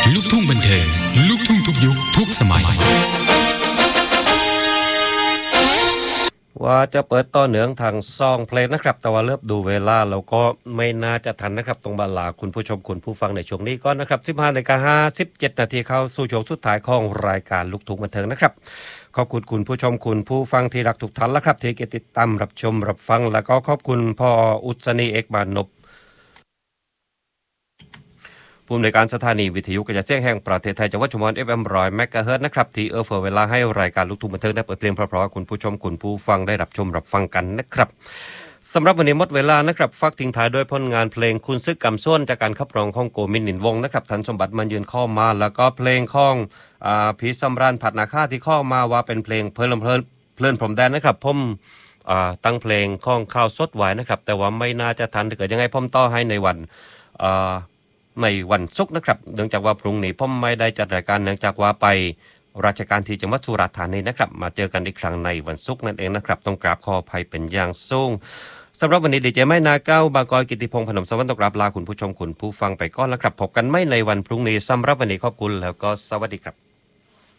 ลูกทุ่งบันเทิงลูกทุ่งทุกยุคทุกสมัยว่าจะเปิดต่อเนื่องทางซองเพลงนะครับแต่ว่าเลือบดูเวลาเราก็ไม่น่าจะทันนะครับตรงบาลาคุณผู้ชมคุณผู้ฟังในช่วงนี้ก่อนนะครับ15:57 นาทีเข้าสู่ช่วงสุดท้ายของรายการลูกทุ่งบันเทิงนะครับขอบคุณคุณผู้ชมคุณผู้ฟังที่รักทุกท่านแล้วครับที่ติดตามรับชมรับฟังแล้วก็ขอบคุณพ่ออุศนีเอกบานนพผู้อำนวยการสถานีวิทยุกระจายเสียงแห่งประเทศไทยจังหวัดชุมพร FM 100 เมกะเฮิรตซ์นะครับที่เฟือเวลาให้รายการลูกทุ่งบันเทิงได้เปิดเพลงเพราะๆคุณผู้ชมคุณผู้ฟังได้รับชมรับฟังกันนะครับสำหรับวันนี้หมดเวลานะครับฝากทิ้งท้ายด้วยผลงานเพลงคุณซึกกำส่วนจากการขับร้องของโกมินหนินวงนะครับท่านสมบัติมันยืนข้อมาแล้วก็เพลงของผีสำราญผัดนาคาที่ข้อมาว่าเป็นเพลงเพลินพรมแดนนะครับผมตั้งเพลงของข้าวสดไว้นะครับแต่ว่าไม่น่าจะทันถ้าเกิดยังไงผมต่อให้ในวันในวันศุกร์นะครับเนื่องจากว่าพรุ่งนี้ผมไม่ได้จัดรายการเนื่องจากว่าไปราชการที่จังหวัดสุราษฎร์ธานีนะครับมาเจอกันอีกครั้งในวันศุกร์นั่นเองนะครับต้องกราบขออภัยเป็นอย่างสูงสำหรับวันนี้ดีเจไม่นาเก้าบางกอยกิติพงษ์พนมสวรรค์ต้องกราบลาคุณผู้ชมคุณผู้ฟังไปก่อนแล้วครับพบกันไม่ในวันพรุ่งนี้สำหรับวันนี้ขอบคุณแล้วก็สวัสดีครับ